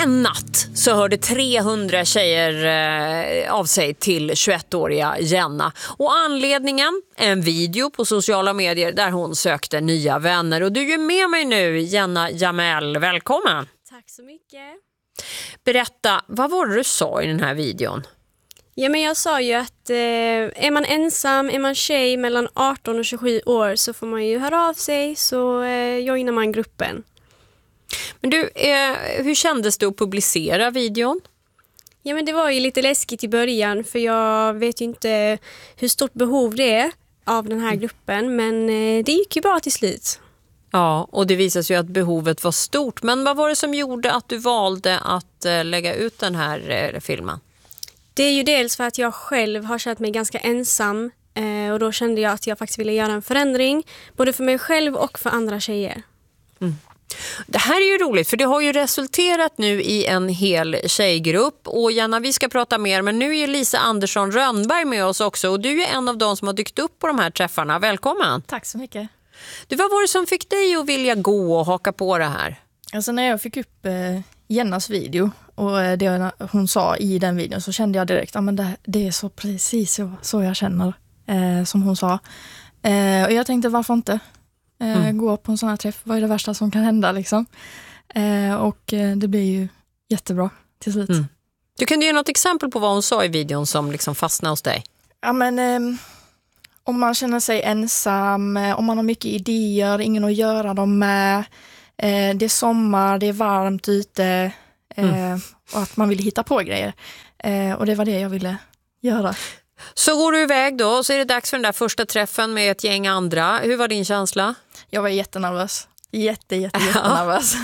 En natt så hörde 300 tjejer av sig till 21-åriga Jenna. Och anledningen? En video på sociala medier där hon sökte nya vänner. Och du är med mig nu, Jenna Jamel. Välkommen! Tack så mycket. Berätta, vad var det du sa i den här videon? Ja, men jag sa ju att är man ensam, är man tjej mellan 18 och 27 år så får man ju höra av sig, så joinar man gruppen. Men du, hur kändes det att publicera videon? Ja, men det var ju lite läskigt i början, för jag vet ju inte hur stort behov det är av den här gruppen, men det gick ju bra till slut. Ja, och det visade sig ju att behovet var stort. Men vad var det som gjorde att du valde att lägga ut den här filmen? Det är ju dels för att jag själv har känt mig ganska ensam, och då kände jag att jag faktiskt ville göra en förändring, både för mig själv och för andra tjejer. Mm. Det här är ju roligt, för det har ju resulterat nu i en hel tjejgrupp. Och Jenna, vi ska prata mer, men nu är Lisa Andersson Rönnberg med oss också. Och du är en av de som har dykt upp på de här träffarna. Välkommen! Tack så mycket. Du, vad var det som fick dig att vilja gå och haka på det här? Alltså när jag fick upp Jennas video och det hon sa i den videon, så kände jag direkt att det är så precis så jag känner som hon sa. Och jag tänkte, varför inte gå på en sån här träff? Vad är det värsta som kan hända liksom? Och det blir ju jättebra till slut. Mm. Du kunde ge något exempel på vad hon sa i videon som liksom fastnade hos dig? Ja, men om man känner sig ensam, om man har mycket idéer, ingen att göra dem med, det är sommar, det är varmt ute, och att man vill hitta på grejer. Och det var det jag ville göra. Så går du iväg då, och så är det dags för den där första träffen med ett gäng andra. Hur var din känsla? Jag var jättenervös. Jättenervös.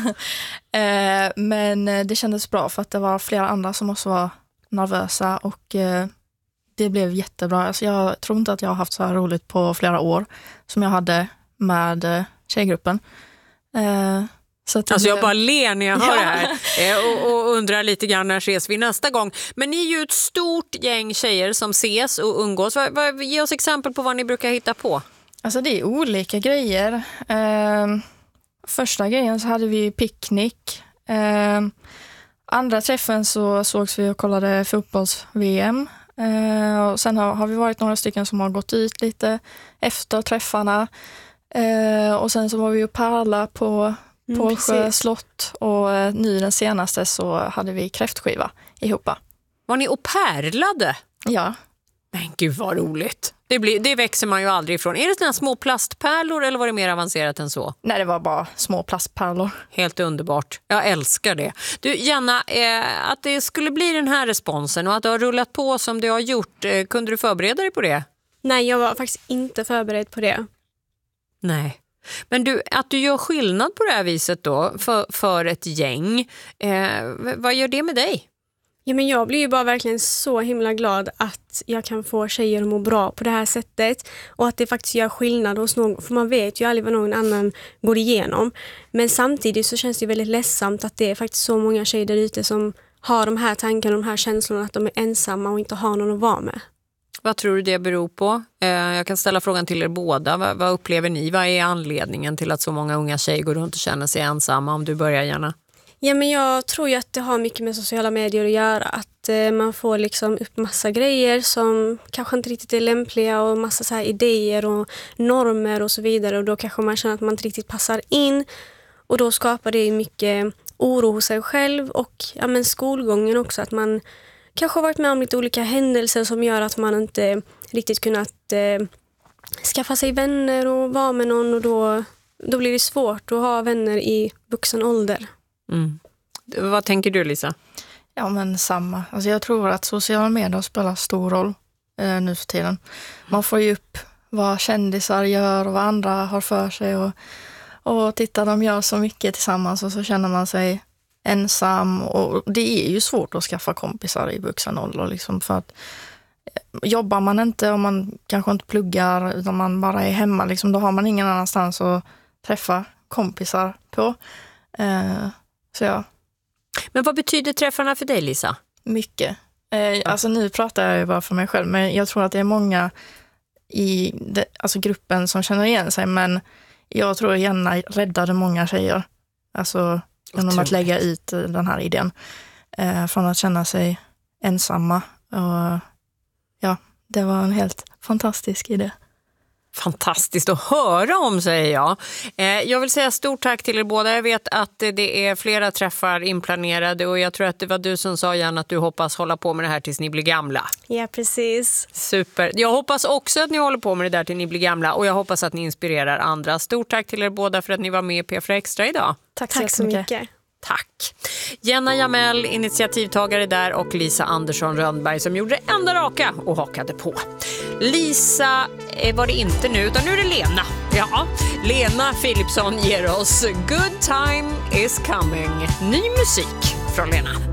Men det kändes bra för att det var flera andra som också var nervösa, och det blev jättebra. Alltså jag tror inte att jag har haft så här roligt på flera år som jag hade med tjejgruppen. Så att alltså jag bara ler när jag hör det här och undrar lite grann, när ses vi nästa gång. Men ni är ju ett stort gäng tjejer som ses och umgås. Ge oss exempel på vad ni brukar hitta på. Alltså det är olika grejer. Första grejen så hade vi picknick. Andra träffen så sågs vi och kollade fotbolls-VM. Och sen har vi varit några stycken som har gått ut lite efter träffarna. Och sen så var vi och pärla på Pålsjö slott, och nu den senaste så hade vi kräftskiva ihop. Var ni och pärlade? Ja. Men gud vad roligt. Det växer man ju aldrig ifrån. Är det såna små plastpärlor eller var det mer avancerat än så? Nej, det var bara små plastpärlor. Helt underbart. Jag älskar det. Du Jenna, att det skulle bli den här responsen och att det har rullat på som det har gjort, kunde du förbereda dig på det? Nej, jag var faktiskt inte förberedd på det. Nej. Men du, att du gör skillnad på det här viset då för ett gäng, vad gör det med dig? Ja, men jag blir ju bara verkligen så himla glad att jag kan få tjejer att må bra på det här sättet, och att det faktiskt gör skillnad hos någon, för man vet ju aldrig vad någon annan går igenom. Men samtidigt så känns det väldigt ledsamt att det är faktiskt så många tjejer där ute som har de här tankarna, de här känslorna att de är ensamma och inte har någon att vara med. Vad tror du det beror på? Jag kan ställa frågan till er båda. Vad upplever ni? Vad är anledningen till att så många unga tjejer går runt och känner sig ensamma? Om du börjar gärna. Ja, men jag tror ju att det har mycket med sociala medier att göra. Att man får liksom upp massa grejer som kanske inte riktigt är lämpliga, och massa så här idéer och normer och så vidare. Och då kanske man känner att man inte riktigt passar in. Och då skapar det mycket oro hos sig själv, och skolgången också. Att man kanske har varit med om lite olika händelser som gör att man inte riktigt kunnat skaffa sig vänner och vara med någon, och då blir det svårt att ha vänner i vuxen ålder. Mm. Vad tänker du, Lisa? Ja, men samma. Alltså jag tror att sociala medier spelar stor roll nu för tiden. Man får ju upp vad kändisar gör och vad andra har för sig, och titta, de gör så mycket tillsammans, och så känner man sig ensam, och det är ju svårt att skaffa kompisar i vuxen ålder liksom, för att jobbar man inte, och man kanske inte pluggar utan man bara är hemma liksom, då har man ingen annanstans att träffa kompisar på. Så ja. Men vad betyder träffarna för dig, Lisa? Mycket. Alltså nu pratar jag ju bara för mig själv, men jag tror att det är många i gruppen som känner igen sig, men jag tror Jenna räddade många tjejer. Alltså genom att lägga ut den här idén. Från att känna sig ensamma. Och ja, det var en helt fantastisk idé. Fantastiskt att höra om, säger jag. Jag vill säga stort tack till er båda. Jag vet att det är flera träffar inplanerade och jag tror att det var du som sa, Jan, att du hoppas hålla på med det här tills ni blir gamla. Ja, precis. Super. Jag hoppas också att ni håller på med det där till ni blir gamla och jag hoppas att ni inspirerar andra. Stort tack till er båda för att ni var med i P4 Extra idag. Tack så mycket. Tack. Jenna Jamel, initiativtagare där, och Lisa Andersson Rönnberg som gjorde det enda raka och hakade på. Lisa var det inte nu, utan nu är det Lena. Ja, Lena Philipsson ger oss Good Time Is Coming. Ny musik från Lena.